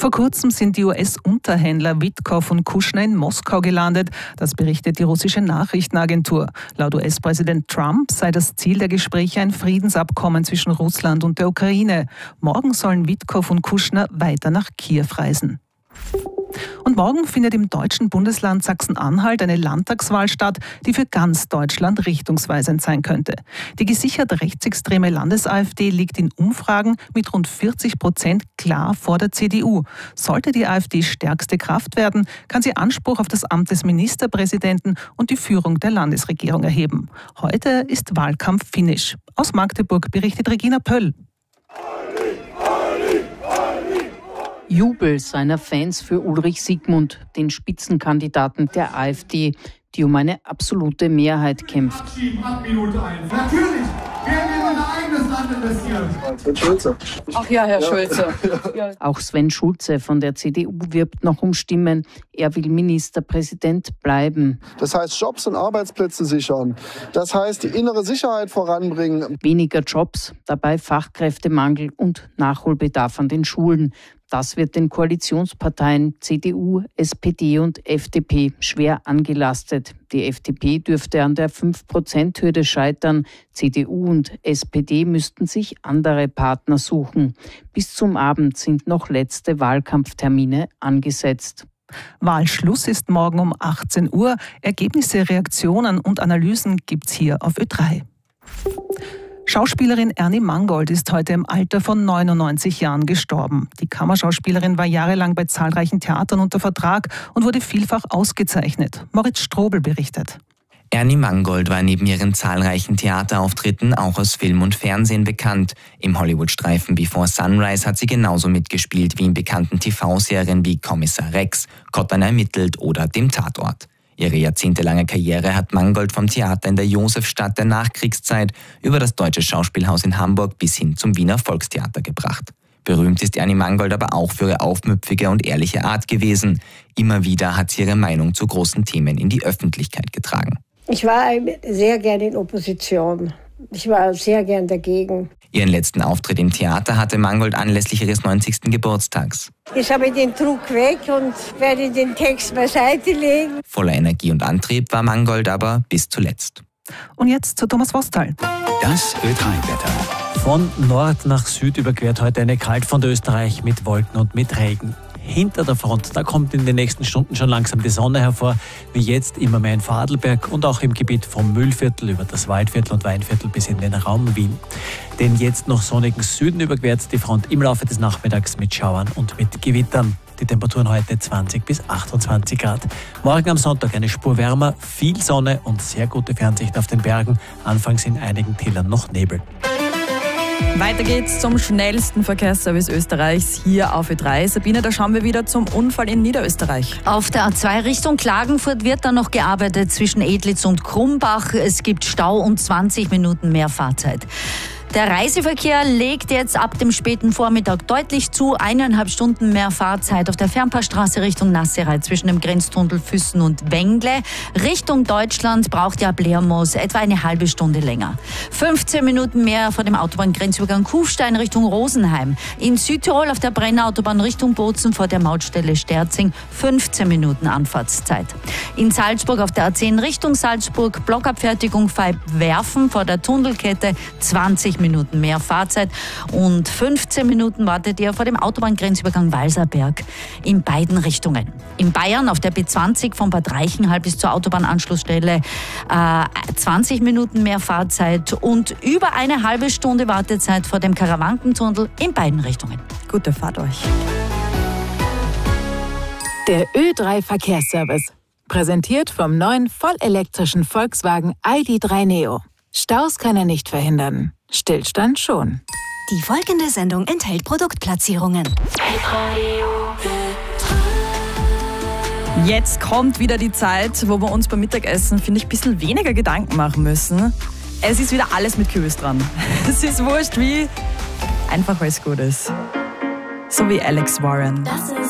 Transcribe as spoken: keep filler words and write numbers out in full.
Vor kurzem sind die U S-Unterhändler Witkow und Kushner in Moskau gelandet. Das berichtet die russische Nachrichtenagentur. Laut U S-Präsident Trump sei das Ziel der Gespräche ein Friedensabkommen zwischen Russland und der Ukraine. Morgen sollen Witkow und Kushner weiter nach Kiew reisen. Und morgen findet im deutschen Bundesland Sachsen-Anhalt eine Landtagswahl statt, die für ganz Deutschland richtungsweisend sein könnte. Die gesichert rechtsextreme Landes-AfD liegt in Umfragen mit rund vierzig Prozent klar vor der C D U. Sollte die AfD stärkste Kraft werden, kann sie Anspruch auf das Amt des Ministerpräsidenten und die Führung der Landesregierung erheben. Heute ist Wahlkampf-Finish. Aus Magdeburg berichtet Regina Pöll. Jubel seiner Fans für Ulrich Siegmund, den Spitzenkandidaten der AfD, die um eine absolute Mehrheit kämpft. Natürlich werden wir in unser eigenes Land investieren. Sven Schulze. Ach ja, Herr Schulze. Ja. Auch Sven Schulze von der C D U wirbt noch um Stimmen. Er will Ministerpräsident bleiben. Das heißt, Jobs und Arbeitsplätze sichern. Das heißt, die innere Sicherheit voranbringen. Weniger Jobs, dabei Fachkräftemangel und Nachholbedarf an den Schulen. Das wird den Koalitionsparteien C D U, S P D und F D P schwer angelastet. Die F D P dürfte an der fünf Prozent Hürde scheitern. C D U und S P D müssten sich andere Partner suchen. Bis zum Abend sind noch letzte Wahlkampftermine angesetzt. Wahlschluss ist morgen um achtzehn Uhr. Ergebnisse, Reaktionen und Analysen gibt's hier auf Ö drei. Schauspielerin Ernie Mangold ist heute im Alter von neunundneunzig Jahren gestorben. Die Kammerschauspielerin war jahrelang bei zahlreichen Theatern unter Vertrag und wurde vielfach ausgezeichnet. Moritz Strobel berichtet. Ernie Mangold war neben ihren zahlreichen Theaterauftritten auch aus Film und Fernsehen bekannt. Im Hollywood-Streifen Before Sunrise hat sie genauso mitgespielt wie in bekannten T V-Serien wie Kommissar Rex, Kottern ermittelt oder Dem Tatort. Ihre jahrzehntelange Karriere hat Mangold vom Theater in der Josefstadt der Nachkriegszeit über das Deutsche Schauspielhaus in Hamburg bis hin zum Wiener Volkstheater gebracht. Berühmt ist Ernie Mangold aber auch für ihre aufmüpfige und ehrliche Art gewesen. Immer wieder hat sie ihre Meinung zu großen Themen in die Öffentlichkeit getragen. Ich war sehr gerne in Opposition. Ich war sehr gern dagegen. Ihren letzten Auftritt im Theater hatte Mangold anlässlich ihres neunzigsten Geburtstags. Jetzt habe ich den Druck weg und werde den Text beiseite legen. Voller Energie und Antrieb war Mangold aber bis zuletzt. Und jetzt zu Thomas Vostal. Das Ö drei Wetter. Von Nord nach Süd überquert heute eine Kaltfront Österreich mit Wolken und mit Regen. Hinter der Front, da kommt in den nächsten Stunden schon langsam die Sonne hervor, wie jetzt immer mehr in Vorarlberg und auch im Gebiet vom Mühlviertel über das Waldviertel und Weinviertel bis in den Raum Wien. Den jetzt noch sonnigen Süden überquert die Front im Laufe des Nachmittags mit Schauern und mit Gewittern. Die Temperaturen heute zwanzig bis achtundzwanzig Grad. Morgen am Sonntag eine Spur wärmer, viel Sonne und sehr gute Fernsicht auf den Bergen. Anfangs in einigen Tälern noch Nebel. Weiter geht's zum schnellsten Verkehrsservice Österreichs hier auf Ö drei. Sabine, da schauen wir wieder zum Unfall in Niederösterreich. Auf der A zwei Richtung Klagenfurt wird dann noch gearbeitet zwischen Edlitz und Krumbach. Es gibt Stau und zwanzig Minuten mehr Fahrzeit. Der Reiseverkehr legt jetzt ab dem späten Vormittag deutlich zu. Eineinhalb Stunden mehr Fahrzeit auf der Fernpassstraße Richtung Nasserei zwischen dem Grenztunnel Füssen und Wengle. Richtung Deutschland braucht ja Blermoos etwa eine halbe Stunde länger. fünfzehn Minuten mehr vor dem Autobahngrenzübergang Kufstein Richtung Rosenheim. In Südtirol auf der Brennerautobahn Richtung Bozen vor der Mautstelle Sterzing fünfzehn Minuten Anfahrtszeit. In Salzburg auf der A zehn Richtung Salzburg Blockabfertigung Werfen vor der Tunnelkette zwanzig Minuten mehr Fahrzeit und fünfzehn Minuten wartet ihr vor dem Autobahngrenzübergang Walserberg in beiden Richtungen. In Bayern auf der B zwanzig von Bad Reichenhall bis zur Autobahnanschlussstelle äh, zwanzig Minuten mehr Fahrzeit und über eine halbe Stunde Wartezeit vor dem Karawankentunnel in beiden Richtungen. Gute Fahrt euch. Der Ö drei Verkehrsservice. Präsentiert vom neuen vollelektrischen Volkswagen I D drei Neo. Staus kann er nicht verhindern. Stillstand schon. Die folgende Sendung enthält Produktplatzierungen. Jetzt kommt wieder die Zeit, wo wir uns beim Mittagessen, finde ich, ein bisschen weniger Gedanken machen müssen. Es ist wieder alles mit Kürbis dran. Es ist wurscht wie, einfach weil es gut ist. So wie Alex Warren.